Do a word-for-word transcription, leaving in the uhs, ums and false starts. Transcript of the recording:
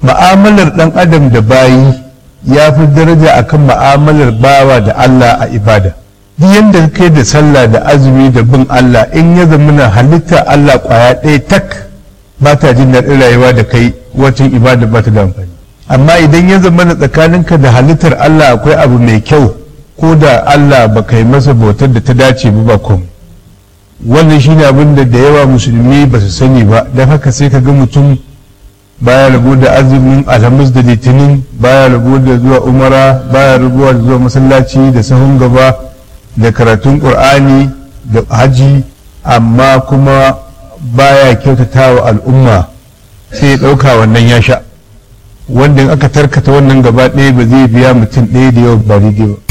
ma'amalar ɗan adam da bayi ya fi daraja akan ma'amalar bawa da Allah a ibada. Duk yadda kai da sallah da azumi da bin Allah, in ya zama na halitta Allah ƙwaya ɗaya tak ba ta jin daɗin rayuwa da kai, wacin ibada ba ta da amfani. Amma idan ya zama na tsakaninka da halittar Allah akwai abu mai kyau, ko da Allah ba kai masa bautar da ta dace ba ba komai. Wannan shine abin da da yawa musulmi ba su sani ba, don haka sai ka ga mutum baya rabu da azumin alhamis da litinin, baya rabu da zuwa umara, baya rabuwa da zuwa masallaci da sahun gaba da karatun qur'ani da haji, amma kuma baya kyautata wa al'umma, sai ya ɗauka wannan ya sha, wanda in aka tarkata wannan gaba ɗaya ba zai biya mutum ɗaya da yawa ba daidai ba.